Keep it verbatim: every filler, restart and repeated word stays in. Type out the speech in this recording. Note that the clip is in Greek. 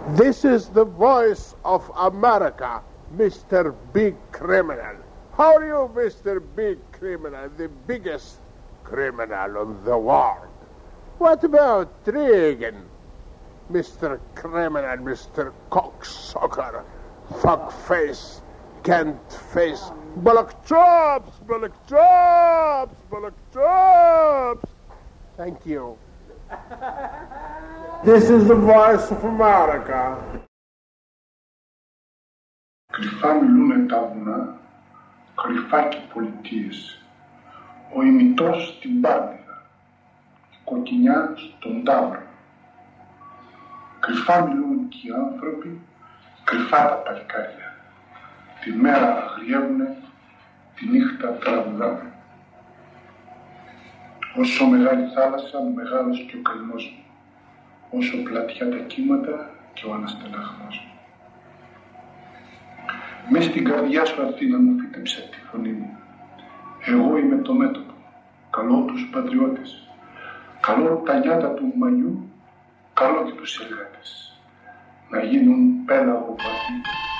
This is the voice of America, Mister Big Criminal. How are you, Mister Big Criminal, the biggest criminal in the world? What about Reagan, Mister Criminal, Mister Cocksucker, Fuckface, Can't Face, Bullock Chops, Bullock Chops, Bullock Chops. Thank you. This is the voice of America. Κρυφά μιλούνε τα βουνά, κρυφά και πολιτείες. Ο ημιτός στην Πάρνηθα, η κοκκινιά στον Ταύρο. Κρυφά μιλούν και οι άνθρωποι, κρυφά τα παλικάρια. Τη μέρα αγριεύουνε, τη νύχτα τραγουδάνε. Όσο μεγάλη θάλασσα, μεγάλος και ο καημός μου. Όσο πλατιά τα κύματα και ο αναστελαγμός μου. Μες στην καρδιά σου, Αθήνα μου, φύτεψε τη φωνή μου. Εγώ είμαι το μέτωπο. Καλώ τους πατριώτες. Καλώ τα νιάτα του μανιού. Καλώ και τους εργάτες. Να γίνουν πέλαγο βαθύ